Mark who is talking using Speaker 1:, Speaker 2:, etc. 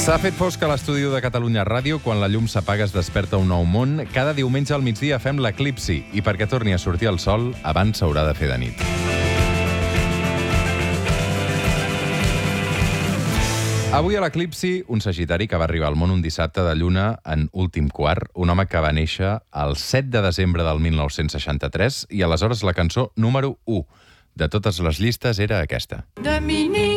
Speaker 1: S'ha fet fosc a l'estudi de Catalunya Ràdio. Quan la llum s'apaga es desperta un nou món. Cada diumenge al migdia fem l'eclipsi i perquè torni a sortir el sol, abans s'haurà de fer de nit. Avui a l'eclipsi, un sagitari que va arribar al món un dissabte de lluna en últim quart, un home que va néixer el 7 de desembre del 1963 i aleshores la cançó número 1 de totes les llistes era aquesta.